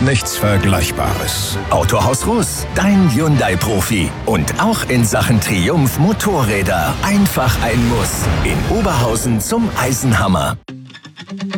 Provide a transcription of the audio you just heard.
nichts Vergleichbares. Autohaus Russ, dein Hyundai-Profi. Und auch in Sachen Triumph Motorräder. Einfach ein Muss. In Oberhausen zum Eisenhammer.